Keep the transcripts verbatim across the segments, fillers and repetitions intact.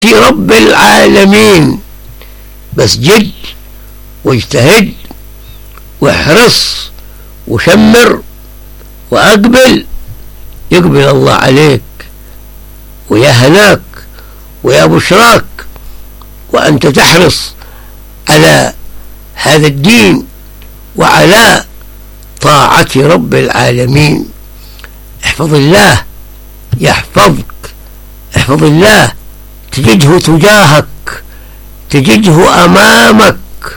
رب العالمين. بس جد واجتهد واحرص وشمر وأقبل، يقبل الله عليك، ويا هناك ويا بشراك، وأنت تحرص على هذا الدين وعلى طاعة رب العالمين. احفظ الله يحفظك، احفظ الله تجده تجاهك، تجده أمامك.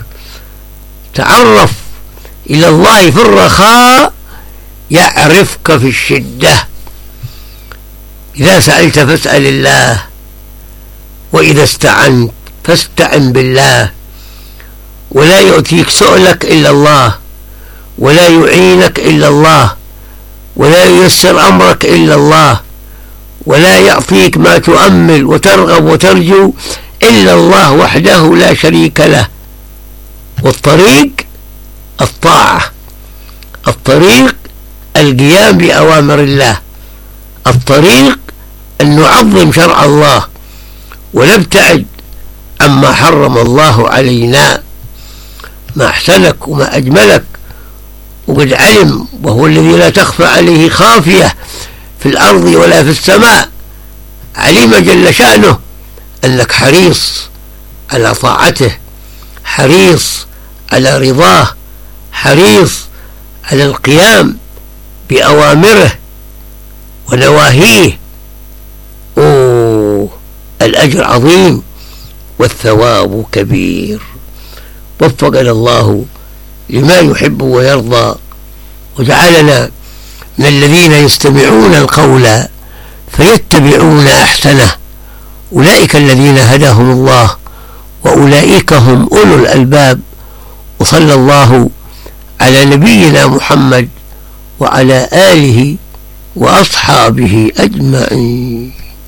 تعرف إلى الله في الرخاء يعرفك في الشدة. إذا سألت فاسأل الله، وإذا استعنت فاستعن بالله. ولا يؤتيك سؤلك إلا الله، ولا يعينك إلا الله، ولا ييسر أمرك إلا الله، ولا يعطيك ما تؤمل وترغب وترجو إلا الله وحده لا شريك له. والطريق الطاعة، الطريق القيام بأوامر الله، الطريق أن نعظم شرع الله ونبتعد عما حرم الله علينا. ما أحسنك وما أجملك، وقد علم، وهو الذي لا تخفى عليه خافية في الأرض ولا في السماء، علم جل شأنه أنك حريص على طاعته، حريص على رضاه، حريص على القيام بأوامره ونواهيه. أوه، الأجر عظيم والثواب كبير. وفقنا الله لما يحب ويرضى، وجعلنا من الذين يستمعون القول فيتبعون أحسنه. أولئك الذين هداهم الله، وأولئك هم أولو الألباب. وصلى الله على نبينا محمد وعلى آله وأصحابه أجمعين.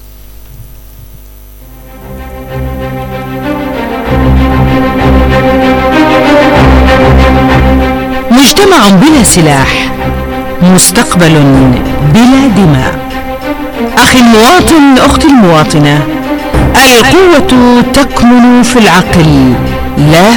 مجتمع بلا سلاح، مستقبل بلا دماء. أخي المواطن، أختي المواطنة، القوة تكمن في العقل لا